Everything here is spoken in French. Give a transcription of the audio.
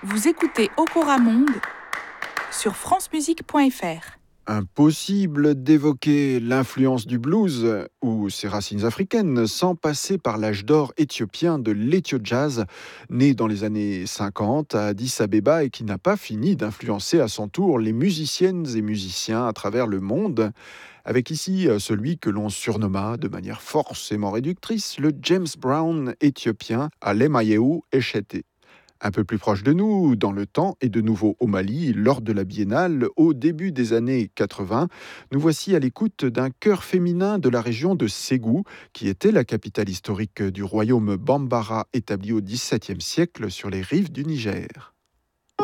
Vous écoutez Okora Monde sur francemusique.fr. Impossible d'évoquer l'influence du blues ou ses racines africaines sans passer par l'âge d'or éthiopien de l'Ethio Jazz, né dans les années 50 à Addis Abeba et qui n'a pas fini d'influencer à son tour les musiciennes et musiciens à travers le monde, avec ici celui que l'on surnomma de manière forcément réductrice le James Brown éthiopien Alemayehu Eshete. Un peu plus proche de nous, dans le temps, et de nouveau au Mali, lors de la Biennale, au début des années 80, nous voici à l'écoute d'un chœur féminin de la région de Ségou, qui était la capitale historique du royaume Bambara, établi au XVIIe siècle sur les rives du Niger.